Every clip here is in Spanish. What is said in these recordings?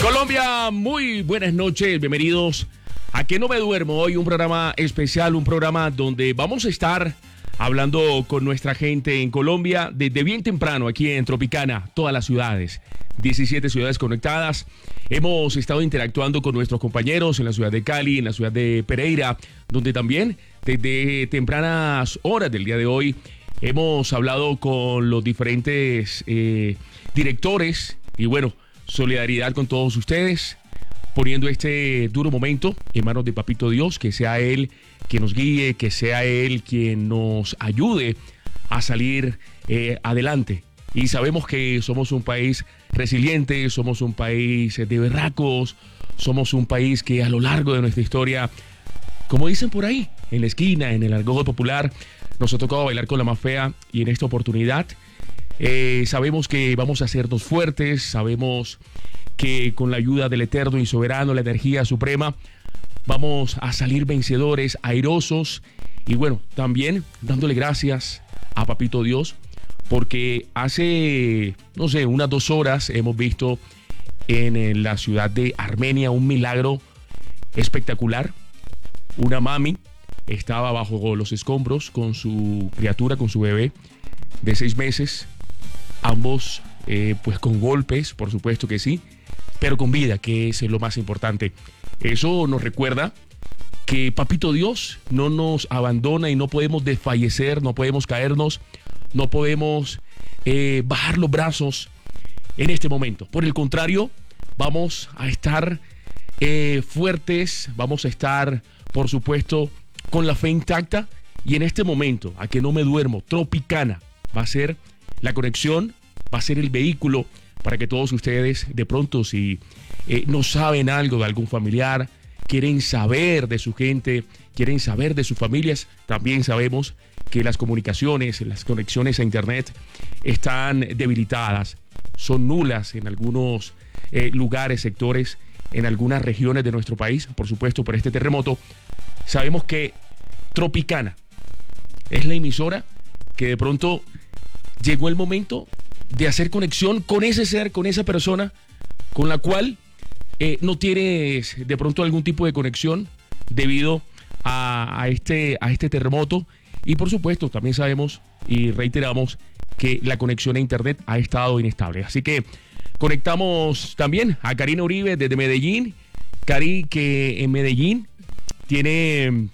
Colombia, muy buenas noches, bienvenidos a Que No Me Duermo. Hoy un programa especial, un programa donde vamos a estar hablando con nuestra gente en Colombia desde bien temprano aquí en Tropicana, todas las ciudades, 17 ciudades conectadas. Hemos estado interactuando con nuestros compañeros en la ciudad de Cali, en la ciudad de Pereira, donde también desde tempranas horas del día de hoy hemos hablado con los diferentes directores y bueno, solidaridad con todos ustedes, poniendo este duro momento en manos de Papito Dios, que sea Él quien nos guíe, que sea Él quien nos ayude a salir adelante. Y sabemos que somos un país resiliente, somos un país de berracos, somos un país que a lo largo de nuestra historia, como dicen por ahí, en la esquina, en el argot popular, nos ha tocado bailar con la más fea y en esta oportunidad sabemos que vamos a hacernos fuertes, sabemos que con la ayuda del Eterno y Soberano, la energía suprema, vamos a salir vencedores, airosos y bueno, también dándole gracias a Papito Dios, porque hace, no sé, unas 2 horas hemos visto en la ciudad de Armenia un milagro espectacular. Una mami estaba bajo los escombros con su criatura, con su bebé de 6 meses, ambos pues con golpes, por supuesto que sí, pero con vida, que es lo más importante. Eso nos recuerda que Papito Dios no nos abandona y no podemos desfallecer, no podemos caernos, no podemos bajar los brazos en este momento. Por el contrario, vamos a estar fuertes, vamos a estar, por supuesto, con la fe intacta. Y en este momento, a Que No Me Duermo, Tropicana va a ser la conexión, va a ser el vehículo para que todos ustedes, de pronto, si no saben algo de algún familiar, quieren saber de su gente, quieren saber de sus familias, también sabemos que las comunicaciones, las conexiones a internet están debilitadas, son nulas en algunos lugares, sectores, en algunas regiones de nuestro país, por supuesto por este terremoto. Sabemos que Tropicana es la emisora que de pronto llegó el momento de hacer conexión con ese ser, con esa persona con la cual no tienes de pronto algún tipo de conexión debido a este terremoto. Y por supuesto también sabemos y reiteramos que la conexión a internet ha estado inestable. Así que conectamos también a Karina Uribe desde Medellín. Cari, que en Medellín tiene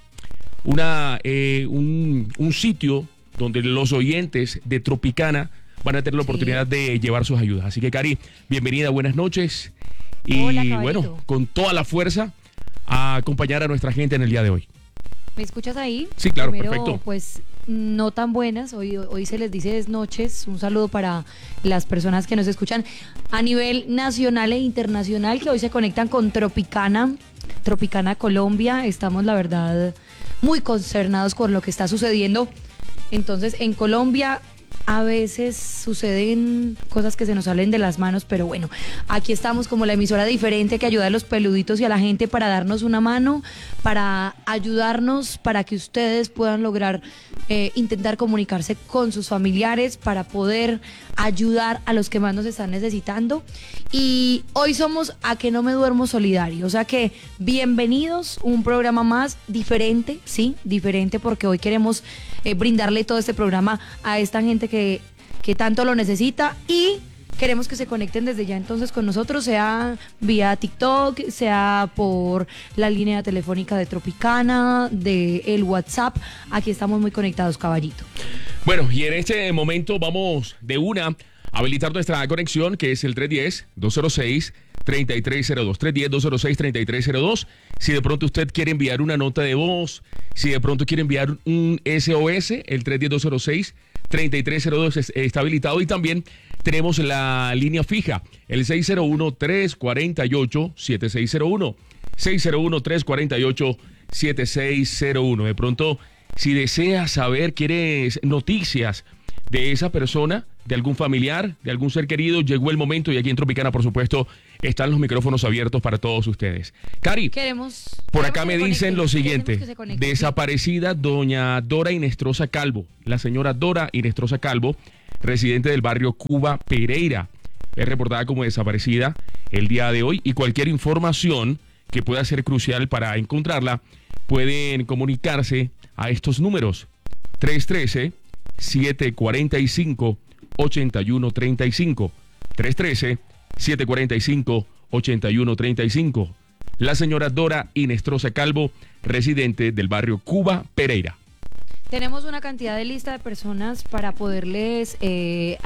un sitio donde los oyentes de Tropicana van a tener la oportunidad de llevar sus ayudas. Así que, Cari, bienvenida, buenas noches. Y hola, bueno, con toda la fuerza a acompañar a nuestra gente en el día de hoy. ¿Me escuchas ahí? Sí, claro, primero, perfecto. Pues no tan buenas, hoy se les dice noches. Un saludo para las personas que nos escuchan a nivel nacional e internacional, que hoy se conectan con Tropicana Colombia. Estamos, la verdad, muy consternados con lo que está sucediendo. Entonces, en Colombia a veces suceden cosas que se nos salen de las manos, pero bueno, aquí estamos como la emisora diferente que ayuda a los peluditos y a la gente para darnos una mano, para ayudarnos, para que ustedes puedan lograr intentar comunicarse con sus familiares, para poder ayudar a los que más nos están necesitando. Y hoy somos A Que No Me Duermo Solidario, o sea que bienvenidos, un programa más diferente, sí, diferente, porque hoy queremos brindarle todo este programa a esta gente que tanto lo necesita, y queremos que se conecten desde ya entonces con nosotros, sea vía TikTok, sea por la línea telefónica de Tropicana, de el WhatsApp. Aquí estamos muy conectados, caballito. Bueno, y en este momento vamos de una a habilitar nuestra conexión, que es el 310-206-3302. 310-206-3302. Si de pronto usted quiere enviar una nota de voz, si de pronto quiere enviar un SOS, el 310-206-3302 está habilitado. Y también tenemos la línea fija, el 601-348-7601. 601-348-7601. De pronto, si desea saber, quieres noticias de esa persona, de algún familiar, de algún ser querido, llegó el momento, y aquí en Tropicana, por supuesto, están los micrófonos abiertos para todos ustedes. Cari, por acá me dicen lo siguiente: desaparecida doña Dora Inestrosa Calvo, la señora Dora Inestrosa Calvo, residente del barrio Cuba Pereira, es reportada como desaparecida el día de hoy y cualquier información que pueda ser crucial para encontrarla, pueden comunicarse a estos números 313-745-8135. 313-745-8135. La señora Dora Inestrosa Calvo, residente del barrio Cuba Pereira. Tenemos una cantidad de lista de personas para poderles